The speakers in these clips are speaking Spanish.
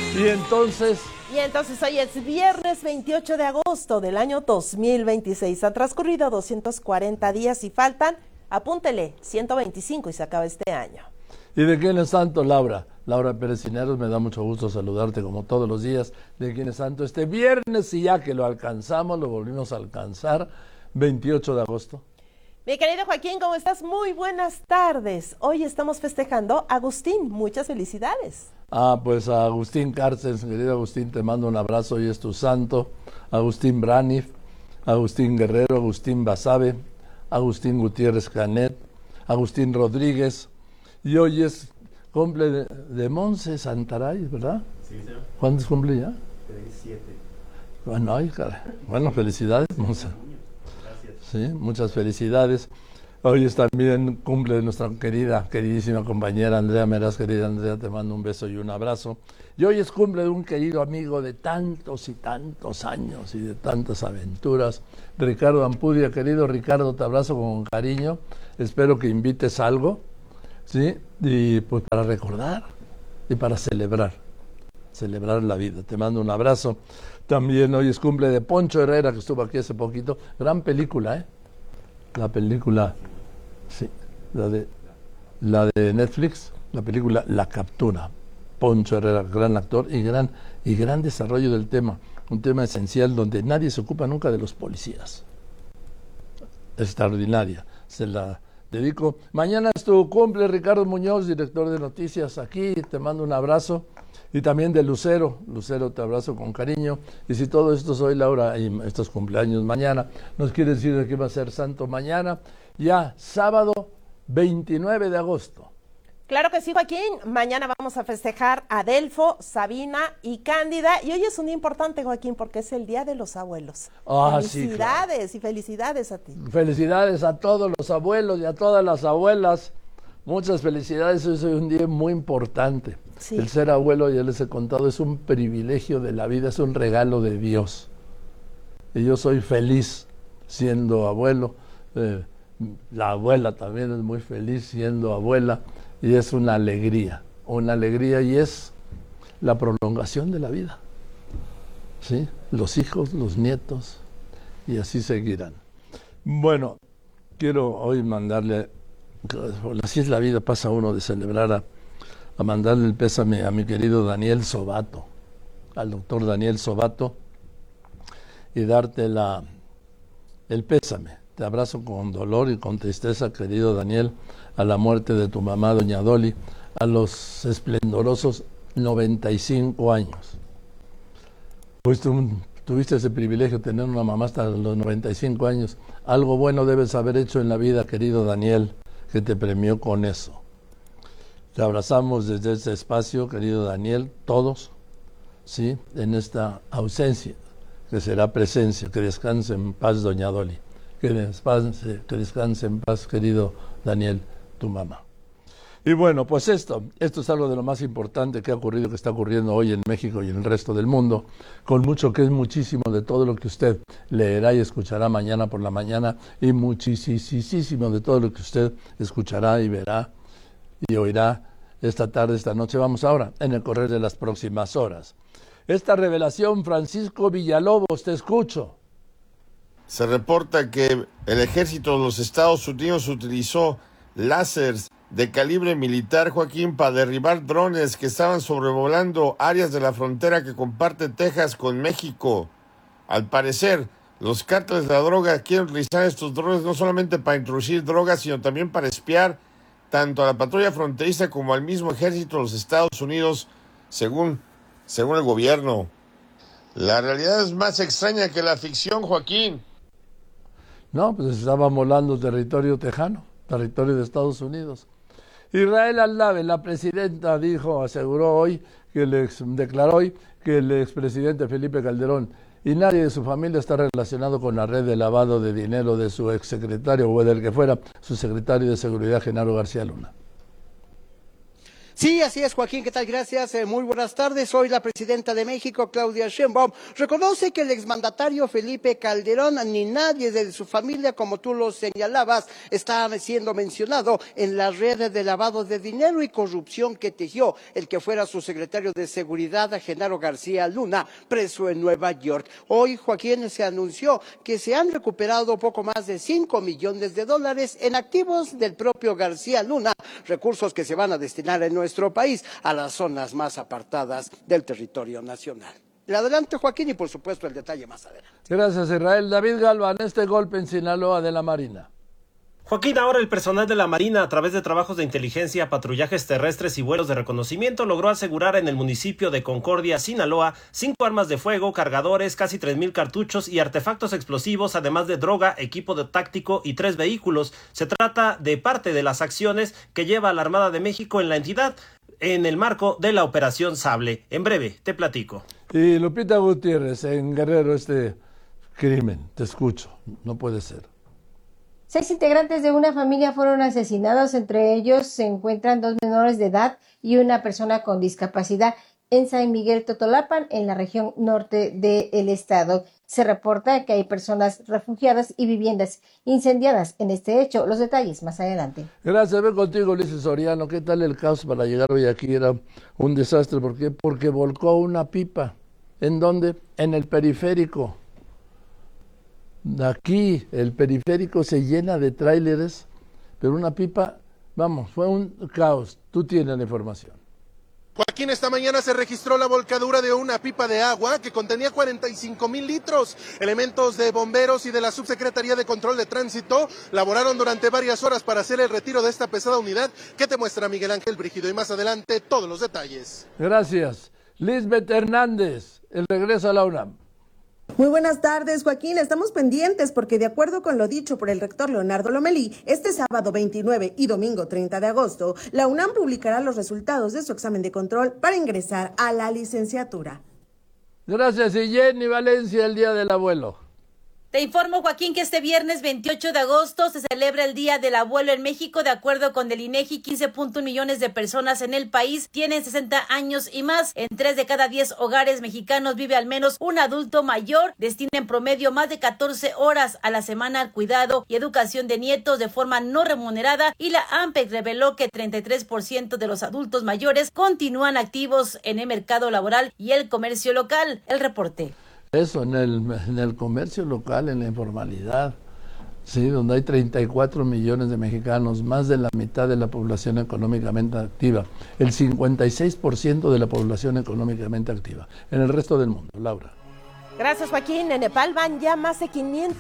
Y entonces hoy es viernes 28 de agosto del año 2026. Han transcurrido 240 días y faltan, apúntele, 125 y se acaba este año. ¿Y de quién es santo, Laura? Laura Pérez Cineros, me da mucho gusto saludarte como todos los días. ¿De quién es santo este viernes? Y ya que lo alcanzamos, lo volvimos a alcanzar, 28 de agosto. Mi querido Joaquín, ¿cómo estás? Muy buenas tardes. Hoy estamos festejando a Agustín. Muchas felicidades. Pues a Agustín Cárcel, querido Agustín, te mando un abrazo, hoy es tu santo. Agustín Bránif, Agustín Guerrero, Agustín Basabe, Agustín Gutiérrez Canet, Agustín Rodríguez. Y hoy es cumple de Monse Santaray, ¿verdad? Sí, señor. ¿Cuántos cumple ya? 37. Bueno, ay, caray. Bueno, felicidades, Monse. Sí, muchas felicidades. Hoy es también cumple de nuestra queridísima compañera Andrea Meraz. Querida Andrea, te mando un beso y un abrazo. Y hoy es cumple de un querido amigo de tantos y tantos años y de tantas aventuras, Ricardo Ampudia. Querido Ricardo, te abrazo con cariño. Espero que invites algo, ¿sí? Y pues para recordar y para celebrar la vida. Te mando un abrazo. También hoy es cumple de Poncho Herrera, que estuvo aquí hace poquito. Gran película, ¿eh? La película, sí, la de Netflix, la película La Captura. Poncho Herrera, gran actor y gran desarrollo del tema. Un tema esencial donde nadie se ocupa nunca de los policías. Extraordinaria. Se la dedico. Mañana es tu cumple, Ricardo Muñoz, director de noticias aquí. Te mando un abrazo. Y también de Lucero. Lucero, te abrazo con cariño. Y si todo esto soy Laura y estos cumpleaños mañana, ¿nos quiere decir de qué va a ser santo mañana? Ya, sábado 29 de agosto. Claro que sí, Joaquín. Mañana vamos a festejar a Adelfo, Sabina y Cándida. Y hoy es un día importante, Joaquín, porque es el Día de los Abuelos. Felicidades, sí, claro. Y felicidades a ti. Felicidades a todos los abuelos y a todas las abuelas. Muchas felicidades. Hoy es un día muy importante. Sí. El ser abuelo, ya les he contado, es un privilegio de la vida, es un regalo de Dios. Y yo soy feliz siendo abuelo. La abuela también es muy feliz siendo abuela. Y es una alegría y es la prolongación de la vida. ¿Sí? Los hijos, los nietos, y así seguirán. Bueno, quiero hoy mandarle, así es la vida, pasa uno de celebrar a mandarle el pésame a mi querido Daniel Sobato, al doctor Daniel Sobato, y darte el pésame. Te abrazo con dolor y con tristeza, querido Daniel, a la muerte de tu mamá, doña Dolly, a los esplendorosos 95 años. Pues tú tuviste ese privilegio de tener una mamá hasta los 95 años. Algo bueno debes haber hecho en la vida, querido Daniel, que te premió con eso. Te abrazamos desde este espacio, querido Daniel, todos, ¿sí? En esta ausencia, que será presencia. Que descanse en paz, doña Dolly. Que descanse en paz, querido Daniel, tu mamá. Y bueno, pues esto es algo de lo más importante que ha ocurrido, que está ocurriendo hoy en México y en el resto del mundo, con mucho que es muchísimo de todo lo que usted leerá y escuchará mañana por la mañana, y muchísimo de todo lo que usted escuchará y verá y oirá esta tarde, esta noche. Vamos ahora en el correr de las próximas horas. Esta revelación, Francisco Villalobos, te escucho. Se reporta que el ejército de los Estados Unidos utilizó láseres de calibre militar, Joaquín, para derribar drones que estaban sobrevolando áreas de la frontera que comparte Texas con México. Al parecer, los cárteles de la droga quieren utilizar estos drones no solamente para introducir drogas, sino también para espiar tanto a la patrulla fronteriza como al mismo ejército de los Estados Unidos, según el gobierno. La realidad es más extraña que la ficción, Joaquín. No, pues estaba volando territorio tejano, territorio de Estados Unidos. Israel Aldave, la presidenta, aseguró hoy, declaró hoy que el expresidente Felipe Calderón y nadie de su familia está relacionado con la red de lavado de dinero de su exsecretario o del que fuera su secretario de Seguridad, Genaro García Luna. Sí, así es, Joaquín, ¿qué tal? Gracias, muy buenas tardes. Hoy la presidenta de México, Claudia Sheinbaum, reconoce que el exmandatario Felipe Calderón, ni nadie de su familia, como tú lo señalabas, está siendo mencionado en la red de lavado de dinero y corrupción que tejió el que fuera su secretario de Seguridad, Genaro García Luna, preso en Nueva York. Hoy, Joaquín, se anunció que se han recuperado poco más de $5 millones en activos del propio García Luna, recursos que se van a destinar en nuestro país a las zonas más apartadas del territorio nacional. Adelante, Joaquín, y por supuesto el detalle más adelante. Gracias, Israel. David Galván, este golpe en Sinaloa de la Marina. Joaquín, ahora el personal de la Marina, a través de trabajos de inteligencia, patrullajes terrestres y vuelos de reconocimiento, logró asegurar en el municipio de Concordia, Sinaloa, 5 armas de fuego, cargadores, casi 3,000 cartuchos y artefactos explosivos, además de droga, equipo de táctico y 3 vehículos. Se trata de parte de las acciones que lleva la Armada de México en la entidad en el marco de la Operación Sable. En breve, te platico. Y Lupita Gutiérrez, en Guerrero, este crimen, te escucho, no puede ser. 6 integrantes de una familia fueron asesinados, entre ellos se encuentran 2 menores de edad y una persona con discapacidad en San Miguel Totolapan, en la región norte del estado. Se reporta que hay personas refugiadas y viviendas incendiadas en este hecho. Los detalles más adelante. Gracias, ven contigo, Ulises Soriano. ¿Qué tal el caos para llegar hoy aquí? Era un desastre. ¿Por qué? Porque volcó una pipa. ¿En dónde? En el periférico. Aquí el periférico se llena de tráileres, pero una pipa, vamos, fue un caos. Tú tienes la información. Joaquín, esta mañana se registró la volcadura de una pipa de agua que contenía 45,000 litros. Elementos de bomberos y de la Subsecretaría de Control de Tránsito laboraron durante varias horas para hacer el retiro de esta pesada unidad que te muestra Miguel Ángel Brígido. Y más adelante, todos los detalles. Gracias. Lisbeth Hernández, el regreso a la UNAM. Muy buenas tardes, Joaquín. Estamos pendientes porque, de acuerdo con lo dicho por el rector Leonardo Lomelí, este sábado 29 y domingo 30 de agosto, la UNAM publicará los resultados de su examen de control para ingresar a la licenciatura. Gracias. Y Jenny Valencia, el Día del Abuelo. Te informo, Joaquín, que este viernes 28 de agosto se celebra el Día del Abuelo en México. De acuerdo con el INEGI, 15.1 millones de personas en el país tienen 60 años y más. En 3 de cada 10 hogares mexicanos vive al menos un adulto mayor. Destina en promedio más de 14 horas a la semana al cuidado y educación de nietos de forma no remunerada, y la AMPEC reveló que 33% de los adultos mayores continúan activos en el mercado laboral y el comercio local. El reporte. Eso, en el comercio local, en la informalidad, sí, donde hay 34 millones de mexicanos, más de la mitad de la población económicamente activa, el 56% de la población económicamente activa, en el resto del mundo. Laura. Gracias, Joaquín. En Nepal van ya más de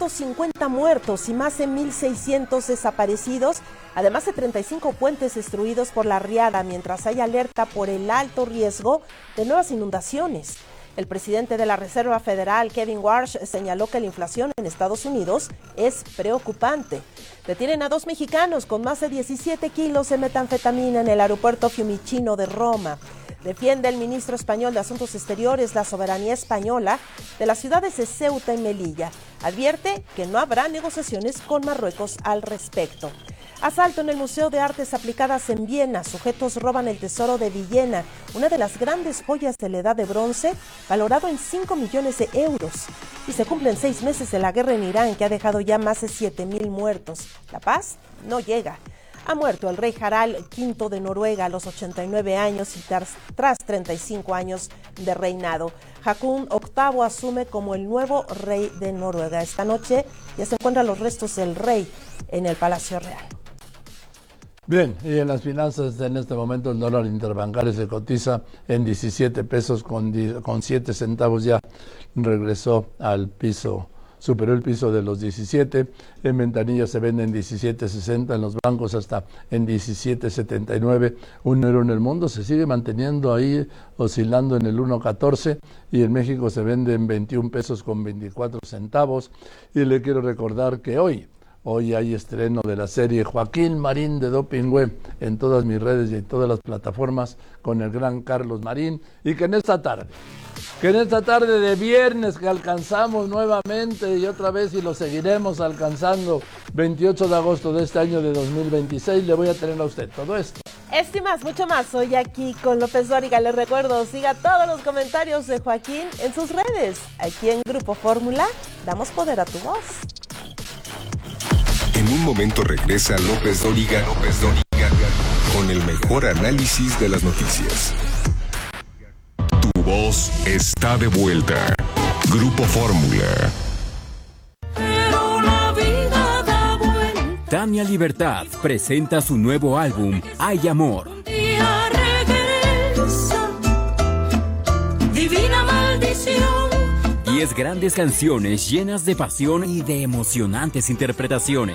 550 muertos y más de 1,600 desaparecidos, además de 35 puentes destruidos por la riada, mientras hay alerta por el alto riesgo de nuevas inundaciones. El presidente de la Reserva Federal, Kevin Warsh, señaló que la inflación en Estados Unidos es preocupante. Detienen a 2 mexicanos con más de 17 kilos de metanfetamina en el aeropuerto Fiumicino de Roma. Defiende el ministro español de Asuntos Exteriores la soberanía española de las ciudades de Ceuta y Melilla. Advierte que no habrá negociaciones con Marruecos al respecto. Asalto en el Museo de Artes Aplicadas en Viena. Sujetos roban el tesoro de Villena, una de las grandes joyas de la Edad de Bronce, valorado en 5 millones de euros. Y se cumplen 6 meses de la guerra en Irán, que ha dejado ya más de 7,000 muertos. La paz no llega. Ha muerto el rey Harald V de Noruega a los 89 años y tras 35 años de reinado. Haakon VIII asume como el nuevo rey de Noruega. Esta noche ya se encuentran los restos del rey en el Palacio Real. Bien, y en las finanzas en este momento el dólar interbancario se cotiza en 17 pesos con 7 centavos, ya regresó al piso, superó el piso de los 17, en ventanilla se vende en 17.60, en los bancos hasta en 17.79, un euro en el mundo se sigue manteniendo ahí oscilando en el 1.14 y en México se vende en 21 pesos con 24 centavos y le quiero recordar que hoy hay estreno de la serie Joaquín Marín de Dopingüe en todas mis redes y en todas las plataformas con el gran Carlos Marín y que en esta tarde de viernes que alcanzamos nuevamente y otra vez y lo seguiremos alcanzando 28 de agosto de este año de 2026 le voy a tener a usted todo esto Esto y más, mucho más, hoy aquí con López Dóriga. Les recuerdo, siga todos los comentarios de Joaquín en sus redes. Aquí en Grupo Fórmula, damos poder a tu voz. En un momento regresa López Dóriga, con el mejor análisis de las noticias. Tu voz está de vuelta. Grupo Fórmula. Tania Libertad presenta su nuevo álbum, Hay Amor. Divina maldición. 10 grandes canciones llenas de pasión y de emocionantes interpretaciones.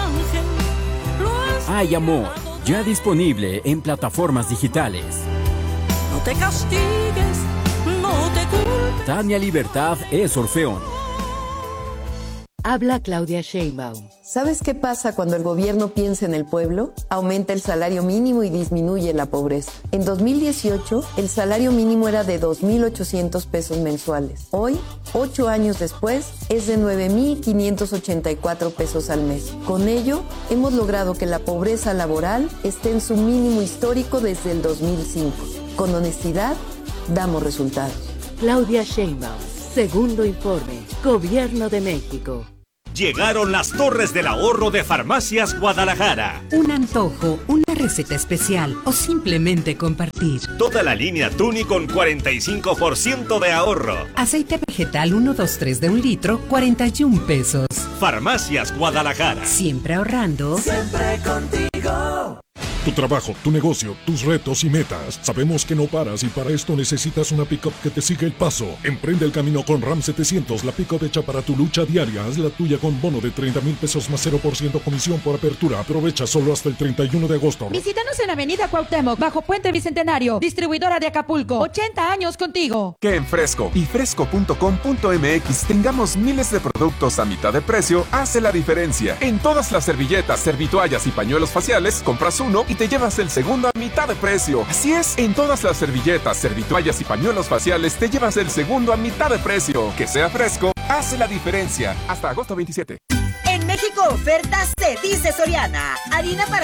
Hay Amor, ya disponible en plataformas digitales. No te castigues, no te culpes. Tania Libertad es Orfeón. Habla Claudia Sheinbaum. ¿Sabes qué pasa cuando el gobierno piensa en el pueblo? Aumenta el salario mínimo y disminuye la pobreza. En 2018, el salario mínimo era de 2,800 pesos mensuales. Hoy, 8 años después, es de 9,584 pesos al mes. Con ello, hemos logrado que la pobreza laboral esté en su mínimo histórico desde el 2005. Con honestidad, damos resultados. Claudia Sheinbaum. Segundo informe. Gobierno de México. Llegaron las Torres del Ahorro de Farmacias Guadalajara. Un antojo, una receta especial o simplemente compartir. Toda la línea Tuni con 45% de ahorro. Aceite vegetal 123 de 1 litro, 41 pesos. Farmacias Guadalajara. Siempre ahorrando. Siempre contigo. Tu trabajo, tu negocio, tus retos y metas. Sabemos que no paras y para esto necesitas una pick-up que te siga el paso. Emprende el camino con Ram 700, la pick-up hecha para tu lucha diaria. Haz la tuya con bono de 30,000 pesos más 0% comisión por apertura. Aprovecha solo hasta el 31 de agosto. Visítanos en Avenida Cuauhtémoc, bajo Puente Bicentenario. Distribuidora de Acapulco. 80 años contigo. Que en Fresco y fresco.com.mx tengamos miles de productos a mitad de precio hace la diferencia. En todas las servilletas, servitoallas y pañuelos faciales, compras uno y te llevas el segundo a mitad de precio. Así es, en todas las servilletas, servitoallas y pañuelos faciales te llevas el segundo a mitad de precio. Que sea Fresco, hace la diferencia. Hasta agosto 27. En México ofertas se dice Soriana. Harina para